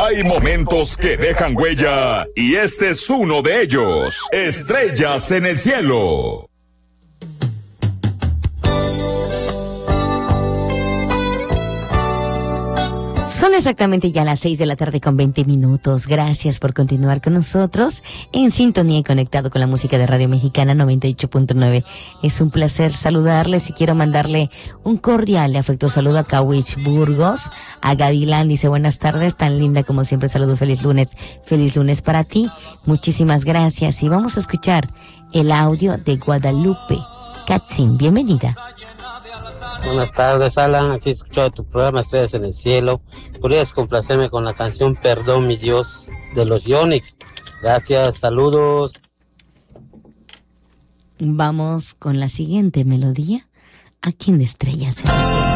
Hay momentos que dejan huella y este es uno de ellos. Estrellas en el cielo. Son exactamente ya las 6 de la tarde con 20 minutos. Gracias por continuar con nosotros en sintonía y conectado con la música de Radio Mexicana 98.9. Es un placer saludarles y quiero mandarle un cordial y afectuoso saludo a Cawich Burgos, a Gavilán. Dice, buenas tardes, tan linda como siempre. Saludos, feliz lunes para ti. Muchísimas gracias y vamos a escuchar el audio de Guadalupe Katzin. Bienvenida. Buenas tardes, Alan. Aquí escucho tu programa Estrellas en el Cielo. ¿Podrías complacerme con la canción Perdón, mi Dios, de los Yonix? Gracias, saludos. Vamos con la siguiente melodía aquí en Estrellas en el Cielo.